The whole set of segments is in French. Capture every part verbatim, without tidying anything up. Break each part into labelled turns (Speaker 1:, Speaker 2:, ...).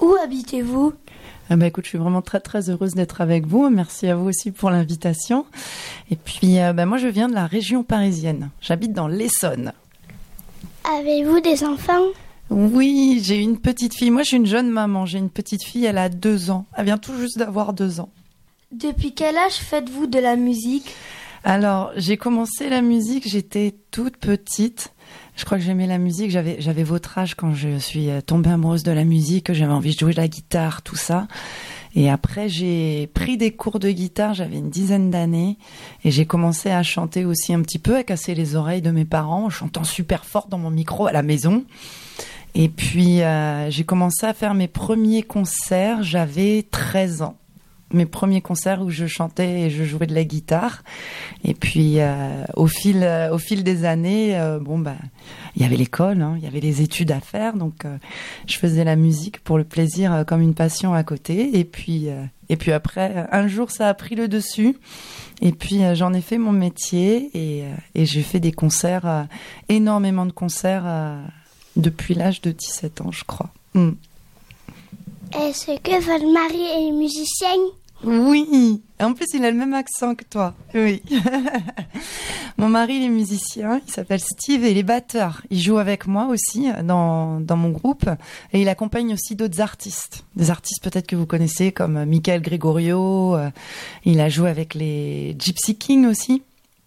Speaker 1: Où habitez-vous ?
Speaker 2: Ah bah écoute, je suis vraiment très très heureuse d'être avec vous. Merci à vous aussi pour l'invitation. Et puis euh, bah moi je viens de la région parisienne. J'habite dans l'Essonne.
Speaker 3: Avez-vous des enfants ?
Speaker 2: Oui, j'ai une petite fille. Moi je suis une jeune maman. J'ai une petite fille, elle a deux ans. Elle vient tout juste d'avoir deux ans.
Speaker 1: Depuis quel âge faites-vous de la musique ?
Speaker 2: Alors j'ai commencé la musique, j'étais toute petite. Je crois que j'aimais la musique. J'avais, j'avais votre âge quand je suis tombée amoureuse de la musique. J'avais envie de jouer de la guitare, tout ça. Et après, j'ai pris des cours de guitare. J'avais une dizaine d'années. Et j'ai commencé à chanter aussi un petit peu, à casser les oreilles de mes parents, en chantant super fort dans mon micro à la maison. Et puis, euh, j'ai commencé à faire mes premiers concerts. J'avais treize ans. Mes premiers concerts où je chantais et je jouais de la guitare. Et puis euh, au fil euh, au fil des années, euh, bon bah il y avait l'école, hein, il y avait les études à faire, donc euh, je faisais la musique pour le plaisir, euh, comme une passion à côté. Et puis euh, et puis après, un jour ça a pris le dessus. Et puis euh, j'en ai fait mon métier et euh, et j'ai fait des concerts, euh, énormément de concerts euh, depuis l'âge de dix-sept ans, je crois. Mm.
Speaker 3: Est-ce que votre mari est musicien ?
Speaker 2: Oui, en plus il a le même accent que toi. Oui. Mon mari il est musicien, il s'appelle Steve et il est batteur. Il joue avec moi aussi dans dans mon groupe et il accompagne aussi d'autres artistes. Des artistes peut-être que vous connaissez comme Michael Gregorio. Il a joué avec les Gypsy Kings aussi.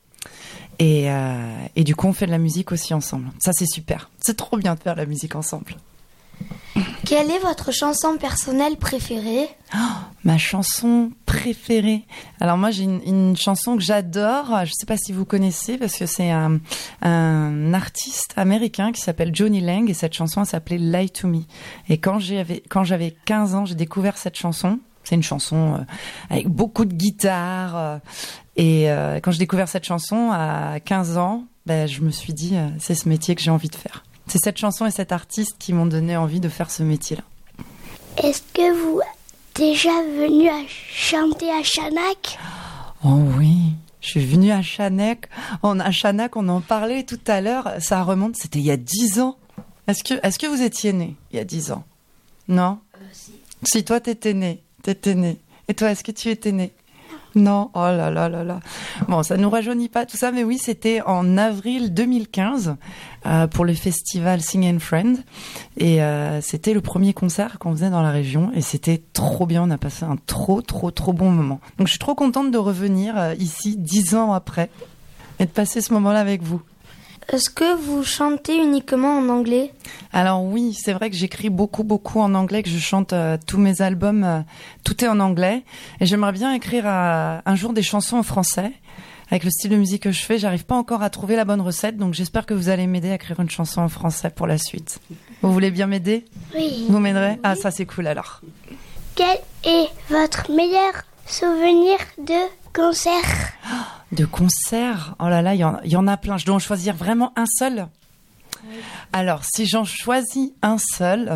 Speaker 2: Et euh, et du coup on fait de la musique aussi ensemble. Ça c'est super. C'est trop bien de faire de la musique ensemble.
Speaker 1: Quelle est votre chanson personnelle préférée ?
Speaker 2: Oh, ma chanson préférée. Alors moi j'ai une, une chanson que j'adore. Je ne sais pas si vous connaissez parce que c'est un, un artiste américain qui s'appelle Johnny Lang et cette chanson elle s'appelait Lie to Me. Et quand j'avais quand j'avais quinze ans, j'ai découvert cette chanson. C'est une chanson euh, avec beaucoup de guitare. Euh, et euh, quand j'ai découvert cette chanson à quinze ans, ben, je me suis dit euh, c'est ce métier que j'ai envie de faire. C'est cette chanson et cet artiste qui m'ont donné envie de faire ce métier-là.
Speaker 3: Est-ce que vous êtes déjà venu à chanter à Chanac ?
Speaker 2: Oh oui, je suis venue à Chanac. On, à Chanac, on en parlait tout à l'heure. Ça remonte, c'était il y a dix ans. Est-ce que, est-ce que vous étiez né il y a dix ans ? Non ? euh, Si. Si, toi, t'étais né. T'étais né. Et toi, est-ce que tu étais né ? Non, oh là là là là. Bon, ça nous rajeunit pas tout ça, mais oui, c'était en avril deux mille quinze euh, pour le festival Sing and Friend, et euh, c'était le premier concert qu'on faisait dans la région, et c'était trop bien. On a passé un trop trop trop bon moment. Donc, je suis trop contente de revenir euh, ici dix ans après et de passer ce moment-là avec vous.
Speaker 1: Est-ce que vous chantez uniquement en anglais ?
Speaker 2: Alors oui, c'est vrai que j'écris beaucoup, beaucoup en anglais, que je chante euh, tous mes albums, euh, tout est en anglais. Et j'aimerais bien écrire euh, un jour des chansons en français. Avec le style de musique que je fais, j'arrive pas encore à trouver la bonne recette, donc j'espère que vous allez m'aider à écrire une chanson en français pour la suite. Vous voulez bien m'aider ?
Speaker 3: Oui.
Speaker 2: Vous m'aiderez ? Ah, ça c'est cool alors.
Speaker 3: Quel est votre meilleur souvenir de concert ?
Speaker 2: De concert ? Oh là là, il y, y en a plein. Je dois en choisir vraiment un seul ? Oui. Alors, si j'en choisis un seul,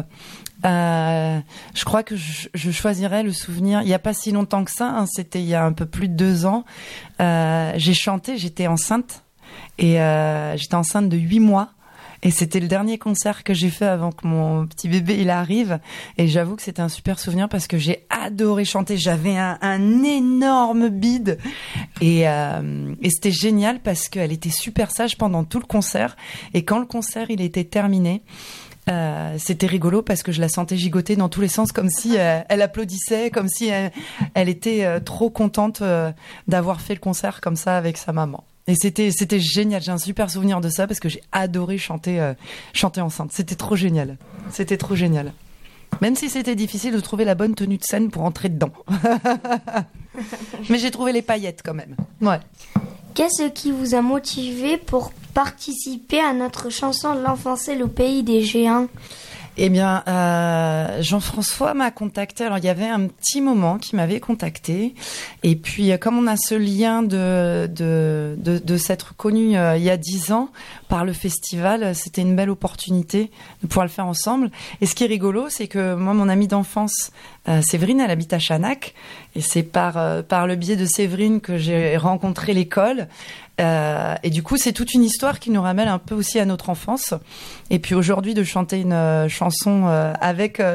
Speaker 2: euh, je crois que je, je choisirais le souvenir. Il n'y a pas si longtemps que ça, hein, c'était il y a un peu plus de deux ans. Euh, j'ai chanté, j'étais enceinte. Et euh, j'étais enceinte de huit mois. Et c'était le dernier concert que j'ai fait avant que mon petit bébé il arrive. Et j'avoue que c'était un super souvenir parce que j'ai adoré chanter. J'avais un, un énorme bide. Et, euh, et c'était génial parce qu'elle était super sage pendant tout le concert. Et quand le concert il était terminé, euh, c'était rigolo parce que je la sentais gigoter dans tous les sens comme si euh, elle applaudissait, comme si elle, elle était euh, trop contente euh, d'avoir fait le concert comme ça avec sa maman. Et c'était c'était génial, j'ai un super souvenir de ça parce que j'ai adoré chanter euh, chanter enceinte. C'était trop génial. C'était trop génial. Même si c'était difficile de trouver la bonne tenue de scène pour entrer dedans. Mais j'ai trouvé les paillettes quand même. Ouais.
Speaker 1: Qu'est-ce qui vous a motivé pour participer à notre chanson L'enfance est le pays des géants ?
Speaker 2: Eh bien, euh, Jean-François m'a contacté. Alors, il y avait un petit moment qui m'avait contacté. Et puis, comme on a ce lien de de de, de s'être connus euh, il y a dix ans par le festival, c'était une belle opportunité de pouvoir le faire ensemble. Et ce qui est rigolo, c'est que moi, mon amie d'enfance, euh, Séverine, elle habite à Chanac. Et c'est par euh, par le biais de Séverine que j'ai rencontré l'école. Euh, et du coup, c'est toute une histoire qui nous ramène un peu aussi à notre enfance. Et puis aujourd'hui, de chanter une euh, chanson euh, avec euh,